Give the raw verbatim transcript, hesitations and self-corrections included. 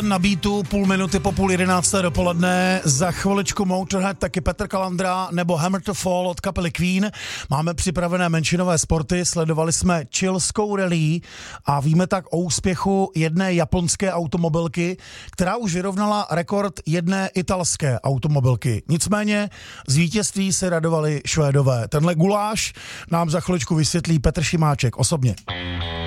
Na beatu půl minuty po půl jedenácté dopoledne, za chviličku Motorhead, taky Petr Kalandra nebo Hammer to Fall od kapely Queen. Máme připravené menšinové sporty, sledovali jsme chilskou rally a víme tak o úspěchu jedné japonské automobilky, která už vyrovnala rekord jedné italské automobilky. Nicméně z vítězství se radovali Švédové. Tenhle guláš nám za chviličku vysvětlí Petr Šimáček osobně.